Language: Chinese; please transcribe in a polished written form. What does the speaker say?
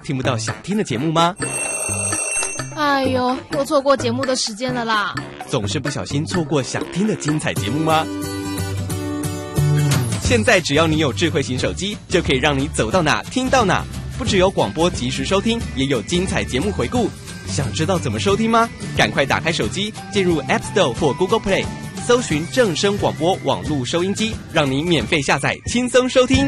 听不到想听的节目吗？ 哎呦，又错过节目的时间了啦！ 总是不小心错过想听的精彩节目吗？现在只要你有智慧型手机，就可以让你走到哪听到哪。不只有广播及时收听，也有精彩节目回顾。想知道怎么收听吗？赶快打开手机，进入 App Store 或 Google Play， 搜寻正声广播网络收音机，让你免费下载，轻松收听。